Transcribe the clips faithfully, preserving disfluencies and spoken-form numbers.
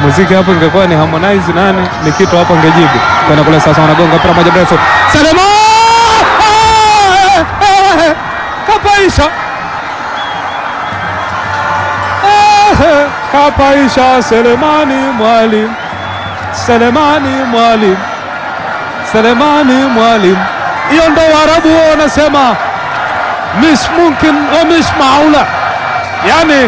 Muziki hapo ingekuwa ni Harmonize nani Nikito hapo angejibu. Kwenda kule sasa wanagonga mpira moja mrefu. Selema! Kapaisha. Kapaisha Selemani Mwalimu. Selemani Mwalimu. Selemani Mwalimu. Hiyo ndo Waarabu wao wanasema mish mumkin wa mish maula. Yani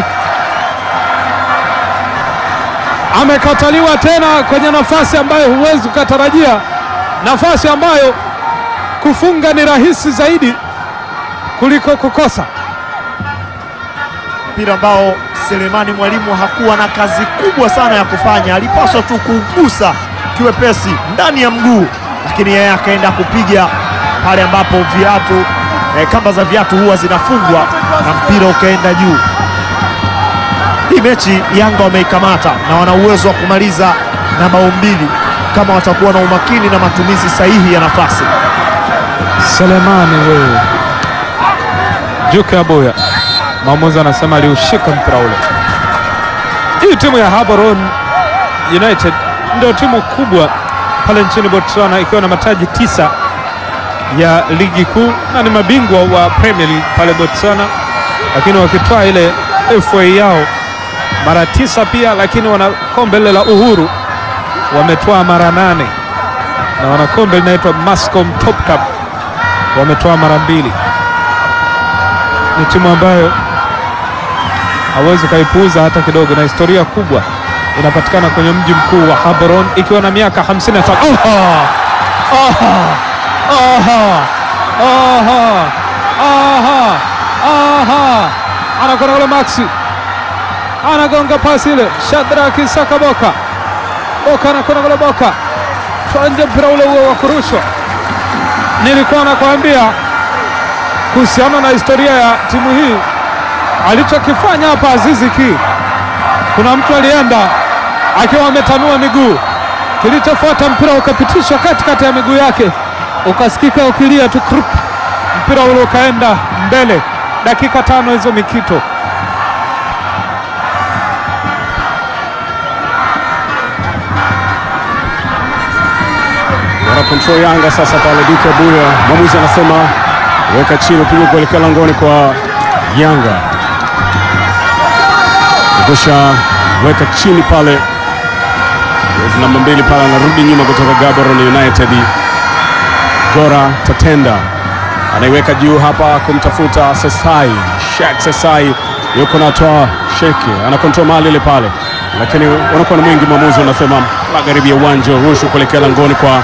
amekataliwa tena kwenye nafasi ambayo huwezi kutarajia, nafasi ambayo kufunga ni rahisi zaidi kuliko kukosa. Mpira ambao Selemani Mwalimu hakuwa na kazi kubwa sana ya kufanya, alipaswa tu kugusa kiwepesi ndani ya mguu, lakini yeye akaenda kupiga pale ambapo viatu eh, kamba za viatu huwa zinafungwa na mpira ukaenda juu. Hii mechi Yanga wameikamata na wana uwezo wa kumaliza na bao mbili kama watakuwa na umakini na matumizi sahihi ya nafasi. Selemani wewe. Juke Abuya. Maamuzi anasema aliushika mpira ule. Hii timu ya Gaborone United ndio timu kubwa pale nchini Botswana ikiwa na mataji tisa ya ligi kuu na ni mabingwa wa Premier League pale Botswana, lakini wakitoa ile F A yao mara tisa pia, lakini wana kombe la uhuru wametoa mara nane na wana kombe linaitwa Mascom Top Cup wametoa mara mbili. Ni timu ambayo hawezi kaipuuza hata kidogo, na historia kubwa inapatikana kwenye mji mkuu wa Gaborone ikiwa na miaka hamsini na tano. Aha! Aha! Aha! Aha! Aha! Aha! Anakwenda kule Maxi. Anagonga pasi ile. Shadraki Sakaboka. Boka anakwenda kule Boka. Tuanje mpira ule huo wa kurushwa. Nilikuwa nakwambia kuhusiana na historia ya timu hii, alichokifanya hapa Azizi Ki, kuna mtu alienda akiwa ametanua miguu, kilichofuata mpira ukapitishwa katikati ya miguu yake, ukasikika ukilia tu krup, mpira ule ukaenda mbele. Dakika tano hizo Mikito. Wana control Yanga sasa pale. Duke Abuya, mwamuzi anasema weka chini, pigo kuelekea langoni kwa Yanga. Kisha weka chini pale. Jezi namba mbili pale anarudi nyuma kutoka Gaborone United. Gora Tatenda anaiweka juu hapa kumtafuta Sesai. Shaq Sesai yuko na toa sheki, ana control mali ile pale, lakini wanakuwa na mwingi. Mwamuzi anasema magharibi ya uwanja rushu kuelekea langoni kwa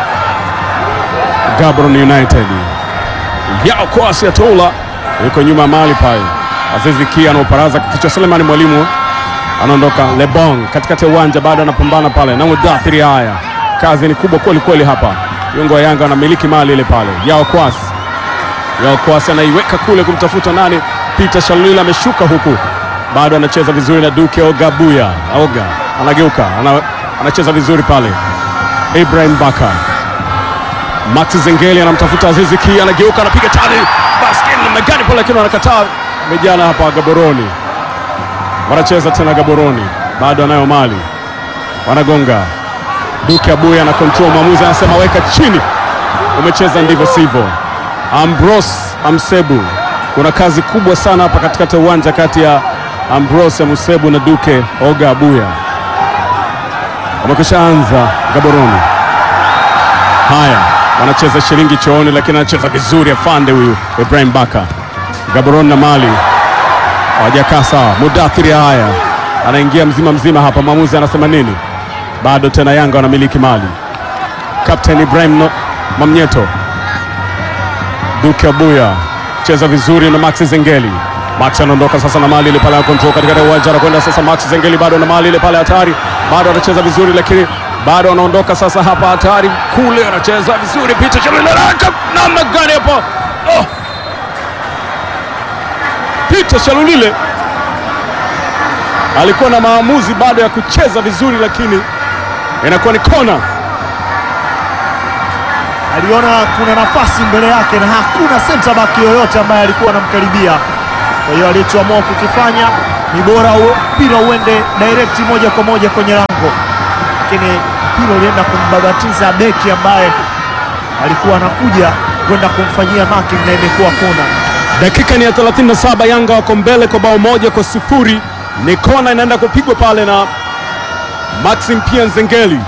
Gaborone United. Yao Kwasi Atola yuko nyuma mali pale. Azizi Ki anaoparaza kichwa. Selemani Mwalimu anaondoka. Lebong katikati ya uwanja bado anapambana pale na Mudathiri. Haya, kazi ni kubwa kweli kweli hapa. Viungo wa Yanga anamiliki mali ile pale. Yao Kwasi. Yao Kwasi anaiweka kule kumtafuta nani? Peter Shalula ameshuka huku. Bado anacheza vizuri na Duke Oga Abuya. Oga anageuka, ana, anacheza vizuri pale. Ibrahim Baka. Max Zengeli anamtafuta Azizi Ki, anageuka, anapiga tani. Baskin na Megani pale, lakini anakataa. Vijana hapa Gaborone wanacheza tena. Gaborone bado anayo mali, wanagonga. Duke Abuya na control. Mwamuzi anasema weka chini. Umecheza ndivyo sivyo. Ambrose Amsebu, kuna kazi kubwa sana hapa katikati ya uwanja kati ya Ambrose Amsebu na Duke Oga Abuya. Wamekishaanza Gaborone. Haya, wanacheza shilingi chooni, lakini anacheza vizuri afande huyu Ibrahim Baka. Gaborone na mali hawajakaa sawa. Mudathiri haya anaingia mzima mzima hapa. Mwamuzi anasema nini? Bado tena Yanga wanamiliki mali. Captain Ibrahim no, Mamnyeto. Duke Abuya cheza vizuri na Max Zengeli. Max anaondoka sasa na mali ile pale, control katika uwanja, anakwenda sasa Max Zengeli bado na mali ile pale, hatari. Bado anacheza vizuri, lakini bado anaondoka sasa hapa, hatari kule, anacheza vizuri. Peter Shalula namna gani hapo? Oh! Peter Shalulile alikuwa na maamuzi baada ya kucheza vizuri, lakini inakuwa ni kona. Aliona kuna nafasi mbele yake na hakuna center back yoyote ambaye alikuwa anamkaribia. Kwa hiyo alichoamua kukifanya ni bora mpira uende direct moja kwa moja kwenye lango. kiungo, lakini mpira ulienda kumbabatiza beki ambaye alikuwa anakuja kwenda kumfanyia marking na imekuwa kona. Dakika ni ya thelathini na saba, Yanga wako mbele kwa bao moja kwa sifuri. Ni kona inaenda kupigwa pale na Maxim Pia Nzengeli.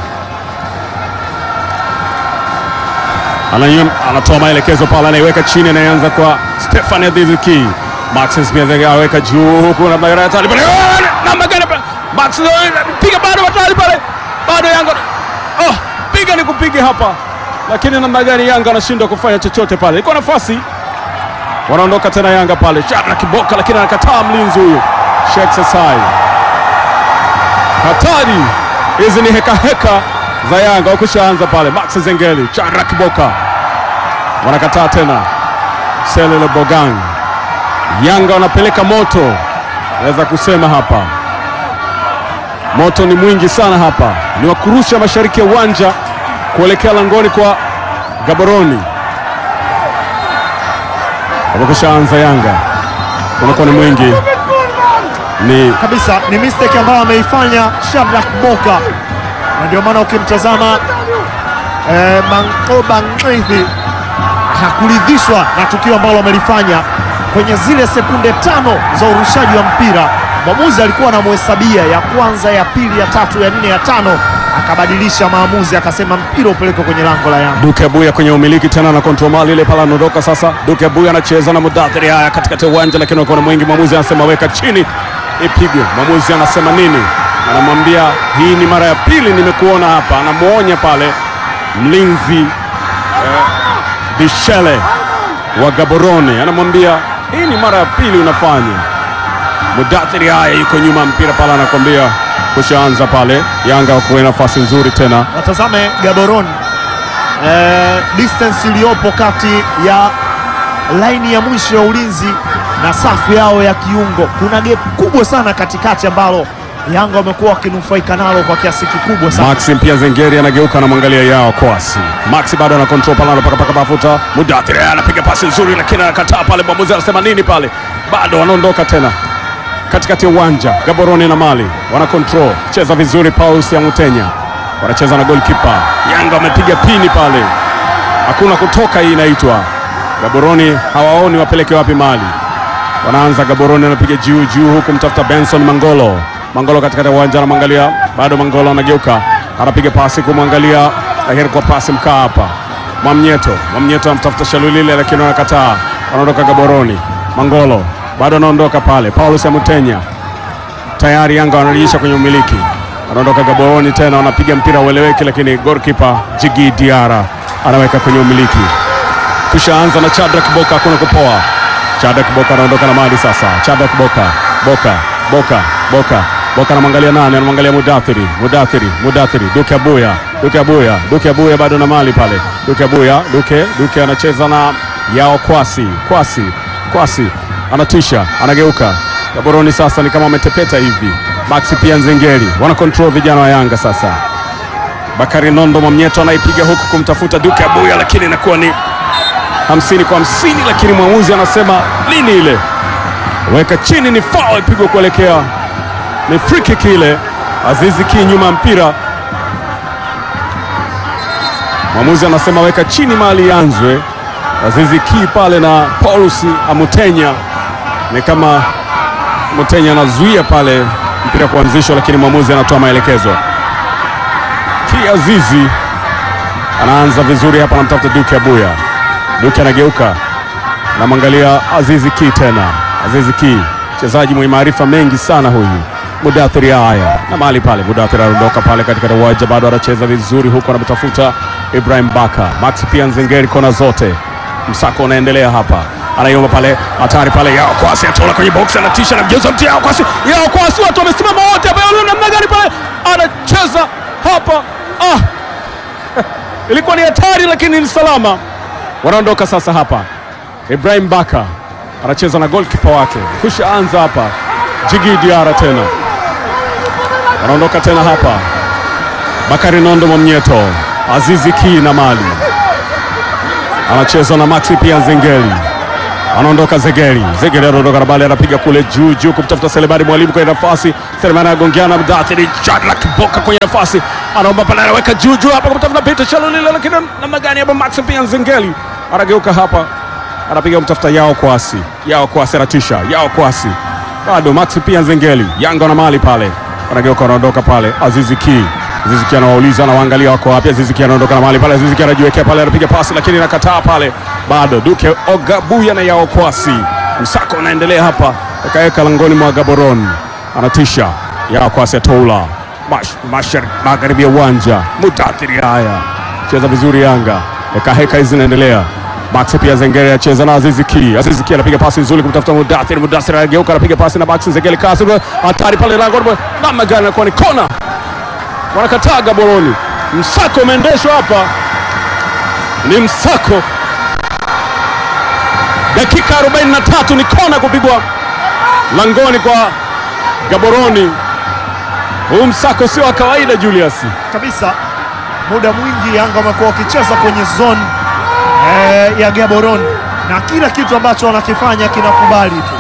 Ananyum, anatoa maelekezo pale, anaiweka chini, anaanza kwa Stefan Aziz Ki. Maxim Pia Nzengeli aweka juu huku na magari hatari pale. Na magari pale. Maxim piga bado hatari pale. Bado Yanga. Oh, piga ni kupiga hapa. Lakini namna gani Yanga anashindwa kufanya chochote pale. Iko nafasi. Wanaondoka tena Yanga pale. Chadra Kiboka lakini anakataa mlinzi huyu. Sheikh Sasai. Hatari. Hizi ni heka heka za Yanga wakushaanza pale. Max Nzengeli, Chadra Kiboka. Wanakataa tena. Selele Bogang. Yanga wanapeleka moto. Naweza kusema hapa. Moto ni mwingi sana hapa. Ni wakurusha mashariki ya uwanja kuelekea langoni kwa Gaboroni. Wakushaanza Yanga. Unakuwa ni mwingi. Ni kabisa ni mistake ambayo ameifanya Shadrack Boka, na ndio maana ukimtazama eh, Mankoba Ngaithi hakuridhishwa na tukio ambalo amelifanya kwenye zile sekunde tano za urushaji wa mpira. Mwamuzi alikuwa anamhesabia ya kwanza, ya pili, ya tatu, ya nne, ya tano, akabadilisha maamuzi akasema mpira upeleke kwenye lango la Yanga. Duke Abuya kwenye umiliki tena na control mali ile pala, anaondoka sasa. Duke Abuya anacheza na Mudathiri haya katikati ya uwanja, lakini uko na mwingi. Mwamuzi anasema weka chini ipigwe. Mwamuzi anasema nini? Anamwambia hii ni mara ya pili nimekuona hapa. Anamuonya pale mlinzi eh, Bishele wa Gaborone, anamwambia hii ni mara ya pili unafanya. Mudathiri haya yuko nyuma mpira pale, anakwambia kushaanza pale. Yanga wako na nafasi nzuri tena. Watazame Gaborone, eh, distance iliyopo kati ya laini ya mwisho ya ulinzi na safu yao ya kiungo. Kuna gap kubwa sana katikati ambalo Yanga wamekuwa wakinufaika nalo kwa kiasi kikubwa sana. Maxim Pia Nzengeli anageuka anamwangalia Yao Kwasi. Maxi bado ana control pale, anapaka paka mafuta. Mudathiri anapiga pasi nzuri lakini anakataa pale. Mwamuzi anasema nini pale? Bado wanaondoka tena katikati ya uwanja. Gaborone na Mali wana control, cheza vizuri. Paul Siamutenya wanacheza na goalkeeper. Yanga wamepiga pini pale, hakuna kutoka. Hii inaitwa Gaborone hawaoni wapeleke wapi Mali. Wanaanza Gaborone anapiga juu juu huku mtafuta Benson Mangolo. Mangolo katikati ya uwanja anamwangalia, bado Mangolo anageuka anapiga pasi kumwangalia, lakini kwa pasi mkaa hapa Mwamnyeto. Mwamnyeto anamtafuta Shalulile lakini anakataa. Wanaondoka Gaborone. Mangolo bado anaondoka pale. Paulo Siamutenya tayari Yanga wanarejesha kwenye umiliki. Wanaondoka Gaborone tena, wanapiga mpira ueleweki, lakini goalkeeper Jigi Diara anaweka kwenye umiliki. Kushaanza na Chadra Kiboka, hakuna kupoa. Chadra Kiboka anaondoka na Mali sasa. Chadra Kiboka, Boka, Boka, Boka, Boka anamwangalia nani? Anamwangalia Mudathiri, Mudathiri, Mudathiri, Duke Abuya, Duke Abuya, Duke Abuya bado na Mali pale. Duke Abuya, Duke, Duke anacheza na Yao Kwasi, Kwasi, Kwasi anatisha, anageuka. Gaborone sasa ni kama wametepeta hivi. Maxi Pia Nzengeli wana control vijana wa Yanga sasa. Bakari Nondo Mwamnyeto anaipiga huku kumtafuta Duke Abuya, lakini inakuwa ni hamsini kwa hamsini, lakini mwamuzi anasema lini ile? Weka chini, ni foul ipigwe kuelekea, ni free kick ile. Azizi Ki nyuma mpira, mwamuzi anasema weka chini Mali yanzwe. Azizi Ki pale na Paulus Amutenya, ni kama Mutenya anazuia pale mpira kuanzishwa, lakini mwamuzi anatoa maelekezo. Ki Azizi anaanza vizuri hapa, anamtafuta Duke Abuya. Duke anageuka, anamwangalia Azizi Ki tena. Azizi Ki mchezaji mwenye maarifa mengi sana huyu. Mudathiri haya na Mali pale. Mudathiri anaondoka pale katika uwanja, bado anacheza vizuri huko, anamtafuta Ibrahim Baka. Max Pia Nzengeli kona zote. Msako unaendelea hapa, anaiomba pale, hatari pale. Yao Kwasi atola kwenye box, anatisha na mjeza mtia. Yao Kwasi, Yao Kwasi, watu wamesimama wote hapa, namna gani pale anacheza hapa. Ah, ilikuwa ni hatari lakini ni salama. Wanaondoka sasa hapa. Ibrahim Baka anacheza na goalkeeper wake. Kusha anza hapa Jigi Diara tena. Wanaondoka tena hapa. Bakari Nondo Mwamnyeto, Azizi Ki na Mali. Anacheza na Maxi Pia Nzengeli. anaondoka Zegeri. Zegeri anaondoka na bali, anapiga kule juu juu kumtafuta Selemani Mwalimu kwenye nafasi. Selemani anagongeana na Mdathiri. Shadrack Boka kwenye nafasi, anaomba pale, anaweka juu juu hapa kumtafuta Peter Shalulile, lakini namna gani hapa Max pia Nzengeli anageuka hapa, anapiga kumtafuta Yao Kwasi. Yao Kwasi anatisha, Yao Kwasi bado Max pia Nzengeli. Yanga na mali pale, anageuka anaondoka pale. Azizi Ki Azizi Ki anawauliza, anawaangalia wako wapi. Azizi Ki anaondoka na mali pale. Azizi Ki anajiwekea pale, anapiga pasi lakini anakataa pale. Bado Duke Ogabuya na Yao Kwasi, msako unaendelea hapa, akaweka langoni mwa Gaborone, anatisha. Yao Kwasi atoula Mash, mashar magharibi ya uwanja. Mudathiri haya cheza vizuri Yanga, heka heka hizi zinaendelea. Max pia Nzengeli acheza na Azizi Ki. Azizi Ki anapiga pasi nzuri kumtafuta Mudathiri. Mudathiri anageuka anapiga pasi na Max Nzengeli, kasi hatari pale langoni, namna gani anakuwa ni kona, wanakataa Gaborone. Msako umeendeshwa hapa, ni msako. Dakika arobaini na tatu ni kona kupigwa langoni kwa Gaborone. Huu msako sio wa kawaida Julius kabisa. Muda mwingi Yanga wamekuwa wakicheza kwenye zone eh, ya Gaborone na kila kitu ambacho wanakifanya kinakubali tu.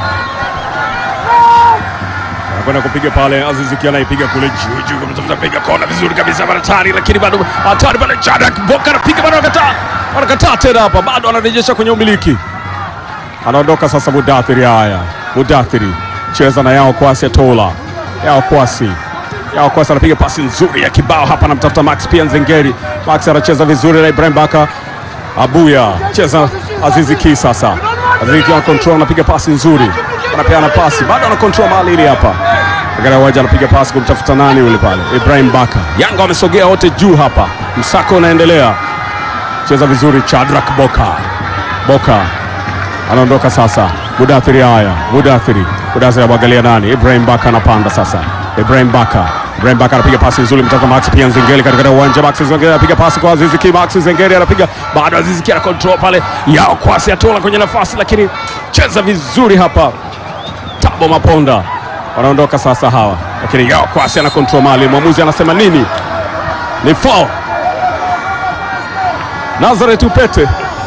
Anakwenda kupiga pale, Azizi Ki anaipiga kule juu juu kumtafuta, piga kona vizuri kabisa hatari, lakini bado hatari pale. Shadrack Boka anapiga bado, anakataa anakataa tena hapa, bado anarejesha kwenye umiliki. Anaondoka sasa Mudathiri. Haya, Mudathiri cheza na Yao Kwasi atola. Yao Kwasi Yao Kwasi anapiga pasi nzuri ya kibao hapa, anamtafuta Max pia Nzengeli. Max anacheza vizuri na Ibrahim Baka. Abuya cheza Azizi Ki sasa. Azizi Ki ana control, anapiga pasi nzuri, anapeana pasi, bado ana control mali ile hapa. Agara waja anapiga pasi kumtafuta nani yule pale, Ibrahim Baka. Yanga wamesogea wote juu hapa, msako unaendelea. Cheza vizuri Shadrack Boka. Boka anaondoka sasa. Mudathiri haya, Mudathiri Mudathiri anamwangalia nani, Ibrahim Baka anapanda sasa. Ibrahim Baka Ibrahim Baka anapiga pasi nzuri mtoka Max pia Nzengeli katika uwanja. Max Nzengeli anapiga pasi kwa Azizi Ki. Max Nzengeli anapiga bado, Azizi Ki ana control pale. Yao Kwasi atola kwenye nafasi, lakini cheza vizuri hapa. Tabo Maponda wanaondoka sasa hawa, lakini Yao Kwasi ana control mali. Mwamuzi anasema nini? Ni foul. Nazareth Upete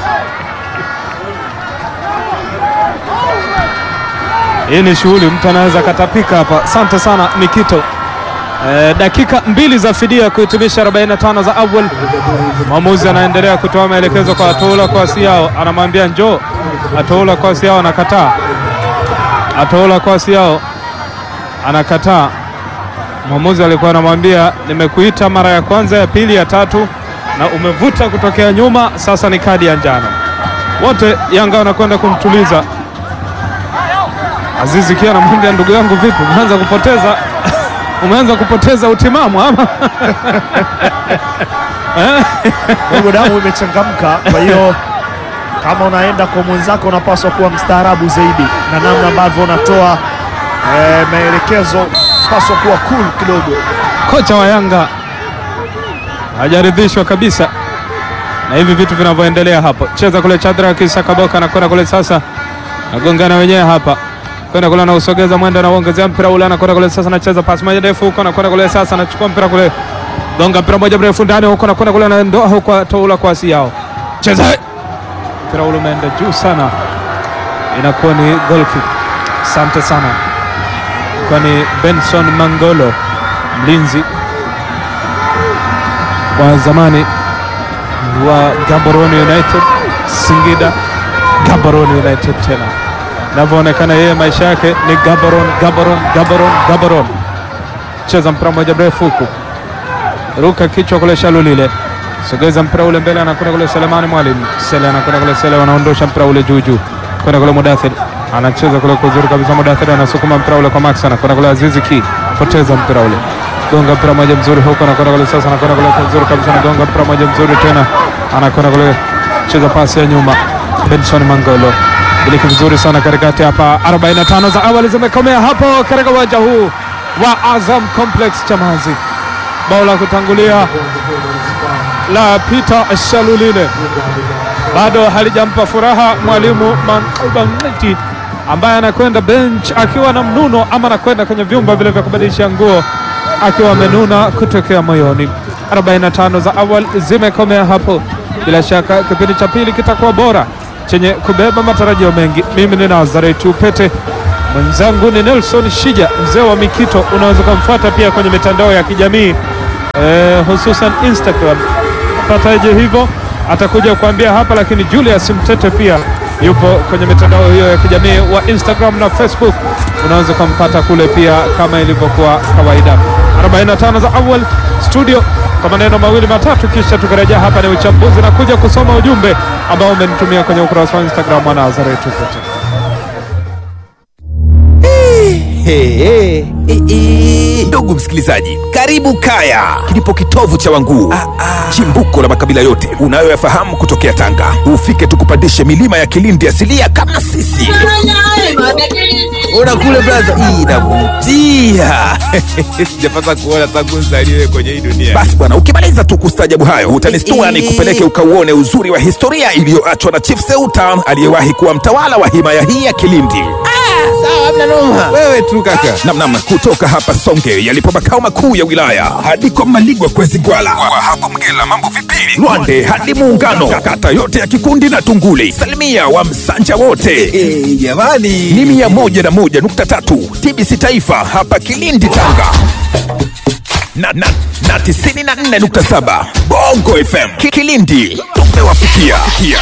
hii ni shughuli, mtu anaweza katapika hapa. Asante sana Nikito. E, dakika mbili za fidia kuhitimisha arobaini na tano za awali. Mwamuzi anaendelea kutoa maelekezo kwa Atoula Kwasi Yao, anamwambia njoo. Atoula Kwasi Yao anakataa. Atoula Kwasi Yao anakataa. Mwamuzi alikuwa anamwambia nimekuita mara ya kwanza, ya pili, ya tatu na umevuta kutokea nyuma, sasa ni kadi ya njano. Wote Yanga wanakwenda kumtuliza. Azizi Ki anamwambia ndugu yangu vipi, umeanza kupoteza umeanza kupoteza utimamu ama? Mungu, damu imechangamka. Kwa hiyo kama unaenda kwa mwenzako unapaswa kuwa mstaarabu zaidi, na namna ambavyo unatoa eh, maelekezo paswa kuwa cool kidogo. Kocha wa Yanga hajaridhishwa kabisa na hivi vitu vinavyoendelea hapo. Cheza kule Shadrack Boka na kwenda kule sasa, nagongana wenyewe hapa, kwenda kule na usogeza mwendo na uongezea mpira ule, na kwenda kule sasa, anacheza pasi moja ndefu huko, na kwenda kule sasa, anachukua mpira kule, gonga mpira moja mrefu ndani huko, na kwenda kule na ndoa huko. Atoula Kwasi Yao cheza mpira ule umeenda juu sana, inakuwa ni goal kick. Asante sana, kwa ni Benson Mangolo, mlinzi wa zamani wa Gaborone United, Singida Gaborone United tena. Inavyoonekana yeye maisha yake ni Gaborone, Gaborone, Gaborone, Gaborone. Cheza mpira moja mrefu huku, ruka kichwa kule Shalulile, sogeza mpira ule mbele, anakwenda kule Selemani Mwalimu. Sele anakwenda kule, Sele wanaondosha mpira ule juu juu, kwenda kule Mudathiri anacheza kule kuzuri kabisa. Mudathiri anasukuma mpira ule kwa Max, anakwenda kule Azizi Ki, poteza mpira ule, gonga mpira moja mzuri huko, anakwenda kule sasa, anakwenda kule kuzuri kabisa, anagonga mpira moja mzuri tena, anakwenda kule cheza pasi ya nyuma. Benson Mangolo iliki vizuri sana katikati hapa. arobaini na tano za awali zimekomea hapo katika uwanja huu wa Azam Complex Chamazi. Bao la kutangulia la Peter Shalulile bado halijampa furaha mwalimu Manubangiti, ambaye anakwenda bench akiwa na mnuno, ama anakwenda kwenye vyumba vile vya kubadilisha nguo akiwa amenuna kutokea moyoni. arobaini na tano za awali zimekomea hapo. Bila shaka kipindi cha pili kitakuwa bora chenye kubeba matarajio mengi. Mimi ni Nazareth Upete, mwenzangu ni Nelson Shija, mzee wa Mikito. Unaweza kumfuata pia kwenye mitandao ya kijamii eh, hususan Instagram. Pataje hivyo atakuja kuambia hapa, lakini Julius Mtete pia yupo kwenye mitandao hiyo ya kijamii wa Instagram na Facebook. Unaweza kumpata kule pia kama ilivyokuwa kawaida. arobaini na tano za awali studio kwa maneno mawili matatu, kisha tukarejea hapa ni uchambuzi na kuja kusoma ujumbe ambao umenitumia kwenye ukurasa wa Instagram wa Nazareth Upete. Hey, hey, hey, hey. Ndugu msikilizaji, karibu Kaya, kilipo kitovu cha Wanguu, ah, ah. chimbuko la makabila yote unayoyafahamu kutokea Tanga. Ufike tukupandishe milima ya Kilindi asilia kama sisi. Ona kule brother, hii inavutia. Sijapata kuona tangu nzaliwe kwenye hii dunia. Basi bwana, ukimaliza tu kustajabu hayo, utanistua ni kupeleke ukauone uzuri wa historia iliyoachwa na Chief Seuta aliyewahi kuwa mtawala wa himaya hii ya Kilindi. Sawa, hamna noma. Wewe tu kaka. Namna namna kutoka hapa Songe yalipo makao makuu ya wilaya hadi kwa Maligwa Kwezi Gwala. Kwa hapo Mgela mambo vipili. Lwande hadi Muungano, kata yote ya Kikundi na Tunguli. Salimia wa Msanja wote. Eh, jamani. Ni mia moja na moja nukta tatu T B C Taifa hapa Kilindi Tanga. Na na na tisini na nne nukta saba Bongo F M Kilindi. Tumewafikia.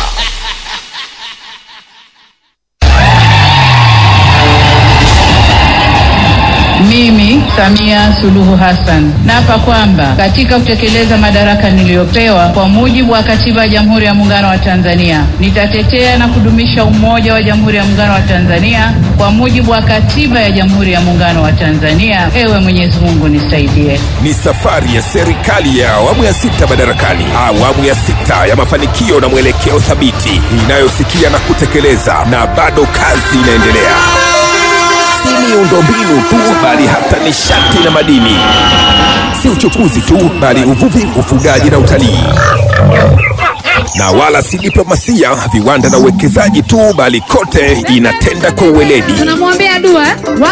Mimi Samia Suluhu Hassan naapa kwamba katika kutekeleza madaraka niliyopewa kwa mujibu wa Katiba ya Jamhuri ya Muungano wa Tanzania, nitatetea na kudumisha umoja wa Jamhuri ya Muungano wa Tanzania kwa mujibu wa Katiba ya Jamhuri ya Muungano wa Tanzania. Ewe Mwenyezi Mungu nisaidie. Ni safari ya serikali ya awamu ya sita madarakani, awamu ya sita ya mafanikio na mwelekeo thabiti, inayosikia na kutekeleza, na bado kazi inaendelea. Si miundombinu tu, bali hata nishati na madini. Si uchukuzi tu, bali uvuvi, ufugaji na utalii. Na wala si diplomasia, viwanda na uwekezaji tu, bali kote inatenda kwa uweledi. Tunamwombea dua